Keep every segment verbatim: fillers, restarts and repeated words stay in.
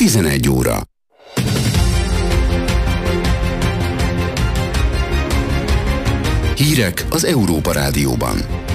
tizenegy óra. Hírek az Európa Rádióban.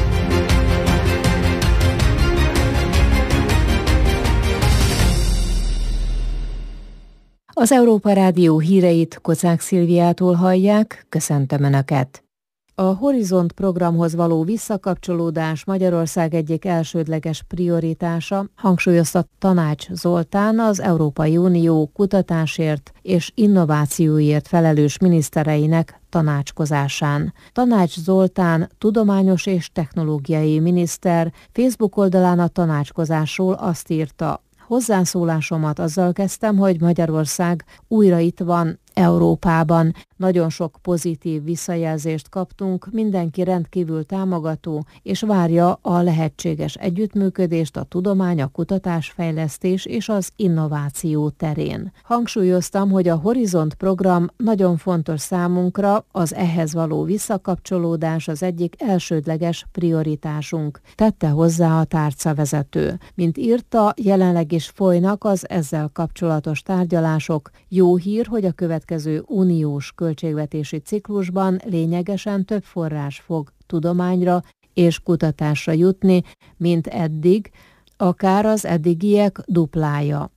Az Európa Rádió híreit Kocák Szilviától hallják, köszöntöm Önöket! A Horizont programhoz való visszakapcsolódás Magyarország egyik elsődleges prioritása, hangsúlyozta Tanács Zoltán, az Európai Unió kutatásért és innovációért felelős minisztereinek tanácskozásán. Tanács Zoltán tudományos és technológiai miniszter Facebook oldalán a tanácskozásról azt írta: hozzászólásomat azzal kezdtem, hogy Magyarország újra itt van Európában. Nagyon sok pozitív visszajelzést kaptunk, mindenki rendkívül támogató, és várja a lehetséges együttműködést a tudomány, a kutatásfejlesztés és az innováció terén. Hangsúlyoztam, hogy a Horizont program nagyon fontos számunkra, az ehhez való visszakapcsolódás az egyik elsődleges prioritásunk, tette hozzá a tárcavezető. Mint írta, jelenleg is folynak az ezzel kapcsolatos tárgyalások. Jó hír, hogy a következő uniós költségvetési ciklusban lényegesen több forrás fog tudományra és kutatásra jutni, mint eddig, akár az eddigiek duplája.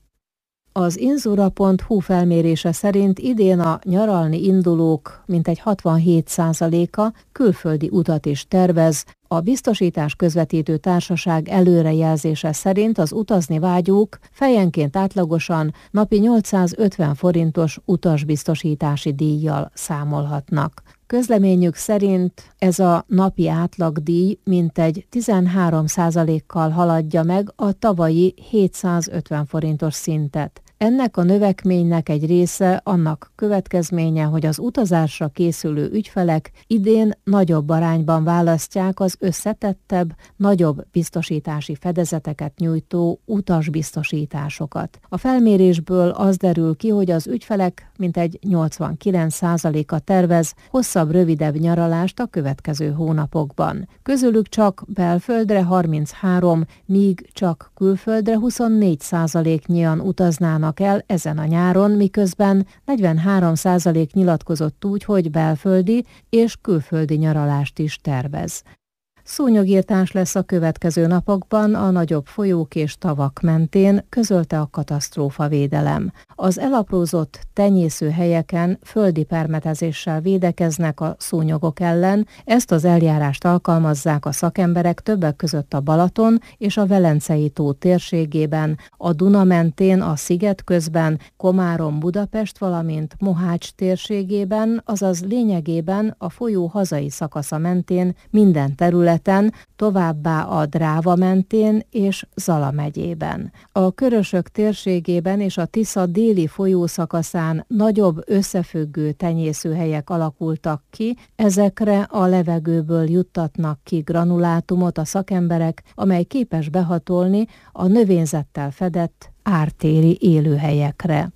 Az inzura pont hu felmérése szerint idén a nyaralni indulók mintegy hatvanhét százaléka külföldi utat is tervez. A biztosítás közvetítő társaság előrejelzése szerint az utazni vágyók fejenként átlagosan napi nyolcszázötven forintos utasbiztosítási díjjal számolhatnak. Közleményük szerint ez a napi átlagdíj mintegy tizenhárom százalékkal haladja meg a tavalyi hétszázötven forintos szintet. Ennek a növekménynek egy része annak következménye, hogy az utazásra készülő ügyfelek idén nagyobb arányban választják az összetettebb, nagyobb biztosítási fedezeteket nyújtó utasbiztosításokat. A felmérésből az derül ki, hogy az ügyfelek mintegy nyolcvankilenc százaléka tervez hosszabb, rövidebb nyaralást a következő hónapokban. Közülük csak belföldre harminchárom, míg csak külföldre huszonnégy százaléknyian utaznának el ezen a nyáron, miközben negyvenhárom százalék nyilatkozott úgy, hogy belföldi és külföldi nyaralást is tervez. Szúnyogirtás lesz a következő napokban a nagyobb folyók és tavak mentén, közölte a katasztrófavédelem. Az elaprózott tenyészőhelyeken földi permetezéssel védekeznek a szúnyogok ellen, ezt az eljárást alkalmazzák a szakemberek többek között a Balaton és a Velencei tó térségében, a Duna mentén, a Szigetközben, Komárom-Budapest, valamint Mohács térségében, azaz lényegében a folyó hazai szakasza mentén minden terület, továbbá a Dráva mentén és Zala megyében. A Körösök térségében és a Tisza déli folyószakaszán nagyobb összefüggő tenyészőhelyek alakultak ki, ezekre a levegőből juttatnak ki granulátumot a szakemberek, amely képes behatolni a növényzettel fedett ártéri élőhelyekre.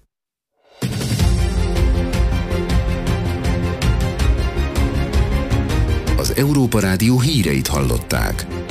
Az Európa Rádió híreit hallották.